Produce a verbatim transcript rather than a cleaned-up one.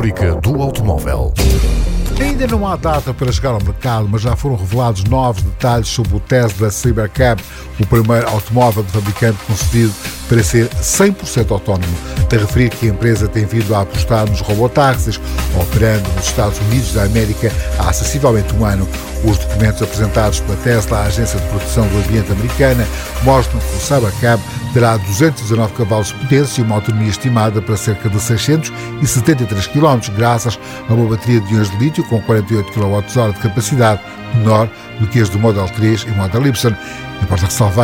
República do Automóvel. Ainda não há data para chegar ao mercado, mas já foram revelados novos detalhes sobre o Tesla Cybercab, o primeiro automóvel do fabricante concebido para ser cem por cento autónomo. De referir que a empresa tem vindo a apostar nos robotáxis, operando nos Estados Unidos da América há sensivelmente um ano. Os documentos apresentados pela Tesla à Agência de Proteção do Ambiente americana mostram que o Cybercab terá duzentos e dezanove cavalos de potência e uma autonomia estimada para cerca de seiscentos e setenta e três quilómetros, graças a uma bateria de íons de lítio com quarenta e oito quilowatt-hora de capacidade, menor do que as do Model três e Model Y. Importa ressalvar